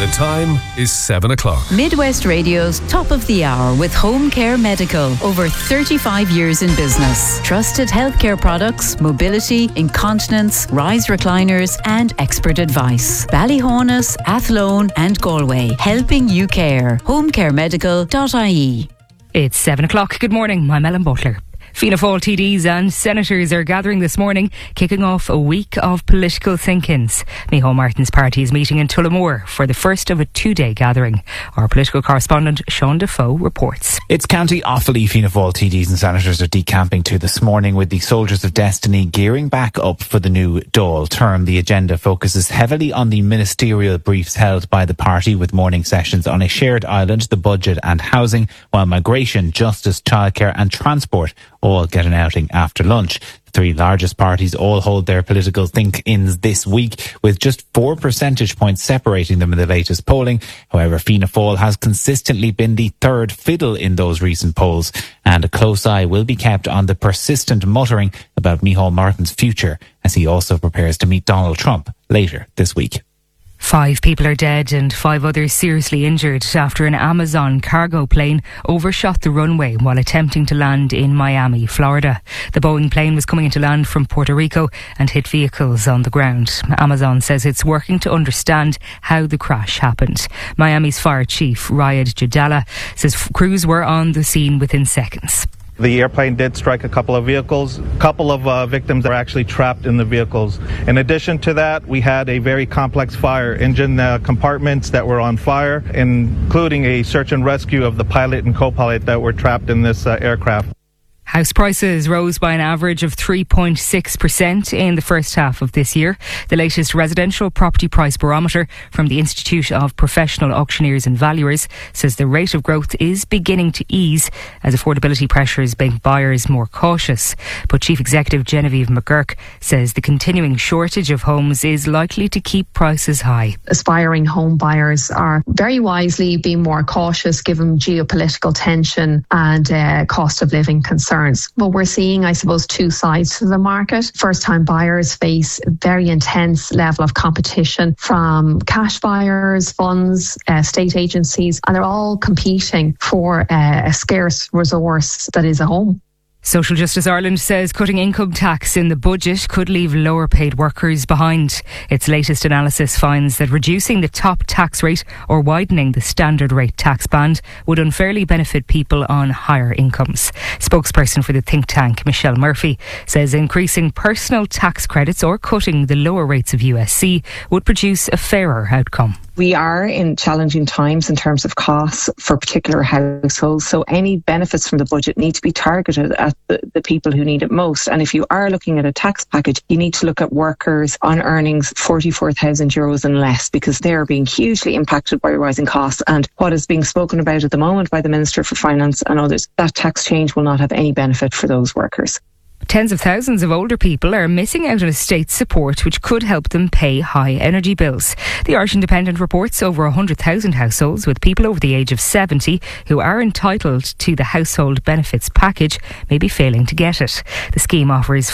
The time is 7 o'clock. Midwest Radio's Top of the Hour with Home Care Medical. Over 35 years in business. Trusted healthcare products, mobility, incontinence, rise recliners and expert advice. Ballyhonus, Athlone and Galway. Helping you care. homecaremedical.ie. It's 7 o'clock. Good morning. I'm Ellen Butler. Fianna Fáil TDs and senators are gathering this morning, kicking off a week of political think-ins. Micheál Martin's party is meeting in Tullamore for the first of a two-day gathering. Our political correspondent Sean Defoe reports. It's County Offaly Fianna Fáil TDs and senators are decamping to this morning, with the Soldiers of Destiny gearing back up for the new Dáil term. The agenda focuses heavily on the ministerial briefs held by the party, with morning sessions on a shared island, the budget and housing, while migration, justice, childcare and transport all get an outing after lunch. The three largest parties all hold their political think-ins this week, with just 4 percentage points separating them in the latest polling. However, Fianna Fáil has consistently been the third fiddle in those recent polls, and a close eye will be kept on the persistent muttering about Micheál Martin's future, as he also prepares to meet Donald Trump later this week. 5 people are dead and 5 others seriously injured after an Amazon cargo plane overshot the runway while attempting to land in Miami, Florida. The Boeing plane was coming into land from Puerto Rico and hit vehicles on the ground. Amazon says it's working to understand how the crash happened. Miami's fire chief, Riyad Jadala, says crews were on the scene within seconds. The airplane did strike a couple of vehicles. A couple of victims are actually trapped in the vehicles. In addition to that, we had a very complex fire, engine compartments that were on fire, including a search and rescue of the pilot and co-pilot that were trapped in this aircraft. House prices rose by an average of 3.6% in the first half of this year. The latest residential property price barometer from the Institute of Professional Auctioneers and Valuers says the rate of growth is beginning to ease as affordability pressures make buyers more cautious. But Chief Executive Genevieve McGurk says the continuing shortage of homes is likely to keep prices high. Aspiring home buyers are very wisely being more cautious given geopolitical tension and cost of living concerns. But we're seeing, I suppose, two sides to the market. First-time buyers face a very intense level of competition from cash buyers, funds, state agencies, and they're all competing for a scarce resource that is a home. Social Justice Ireland says cutting income tax in the budget could leave lower paid workers behind. Its latest analysis finds that reducing the top tax rate or widening the standard rate tax band would unfairly benefit people on higher incomes. Spokesperson for the think tank, Michelle Murphy, says increasing personal tax credits or cutting the lower rates of USC would produce a fairer outcome. We are in challenging times in terms of costs for particular households, so any benefits from the budget need to be targeted at the people who need it most. And if you are looking at a tax package, you need to look at workers on earnings €44,000 and less, because they are being hugely impacted by rising costs. And what is being spoken about at the moment by the Minister for Finance and others, that tax change will not have any benefit for those workers. Tens of thousands of older people are missing out on state support which could help them pay high energy bills. The Irish Independent reports over 100,000 households with people over the age of 70 who are entitled to the household benefits package may be failing to get it. The scheme offers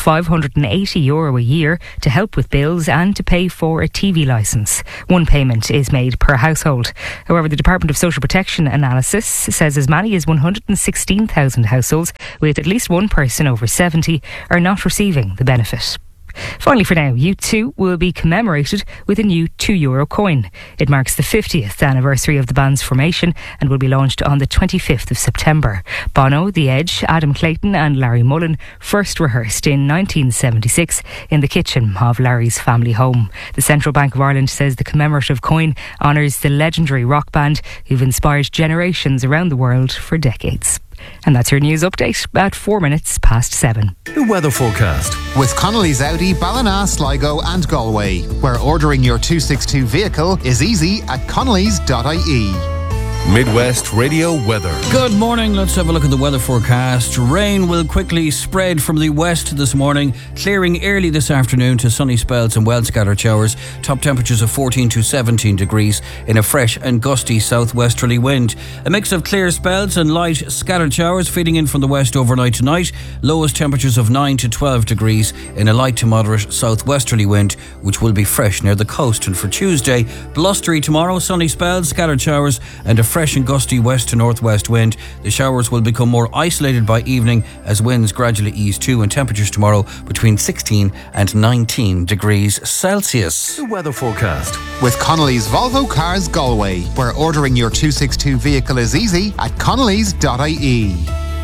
€580 a year to help with bills and to pay for a TV licence. One payment is made per household. However, the Department of Social Protection analysis says as many as 116,000 households with at least one person over 70 are not receiving the benefit. Finally for now, U2 will be commemorated with a new €2 coin. It marks the 50th anniversary of the band's formation and will be launched on the 25th of September. Bono, The Edge, Adam Clayton and Larry Mullen first rehearsed in 1976 in the kitchen of Larry's family home. The Central Bank of Ireland says the commemorative coin honours the legendary rock band who've inspired generations around the world for decades. And that's your news update at 4 minutes past 7. The weather forecast with Connolly's Audi, Ballina, Sligo and Galway, where ordering your 262 vehicle is easy at connellys.ie. Midwest Radio weather. Good morning. Let's have a look at the weather forecast. Rain will quickly spread from the west this morning, clearing early this afternoon to sunny spells and well scattered showers. Top temperatures of 14 to 17 degrees in a fresh and gusty southwesterly wind. A mix of clear spells and light scattered showers feeding in from the west overnight tonight. Lowest temperatures of 9 to 12 degrees in a light to moderate southwesterly wind, which will be fresh near the coast. And for Tuesday, blustery tomorrow, sunny spells, scattered showers and a fresh and gusty west to northwest wind. The showers will become more isolated by evening as winds gradually ease too, and temperatures tomorrow between 16 and 19 degrees Celsius. The weather forecast. With Connolly's Volvo Cars Galway, where ordering your 262 vehicle is easy at connellys.ie.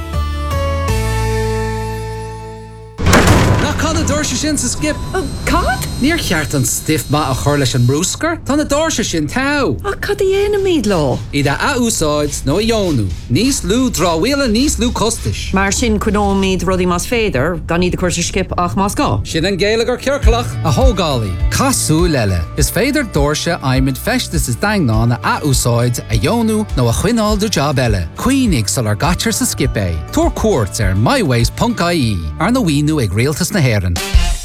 Cad a dúirse sin sa skip. Cad? Níor cheart an stiff ma a chur leis an brúscar. Tá na dúirse sin tau. Cad a dhéana míad lá? Ida a úsáid nó a jónú. Níos lú dráhuila níos lú costais. Mar sin cunómíad rudí más féidir, gan iad a cuirse skip ach más gá. Sin an géalagar cearclach a hógálaí. Casú leile. Is féidir dúirse aimid festas is daingná a úsáid a jónú nó a chuinál do job eile. Cuoinig sal ar gatir sa skip é. Tuair cuairt ar myways.ie ar na wínu ag rialtas na héireann.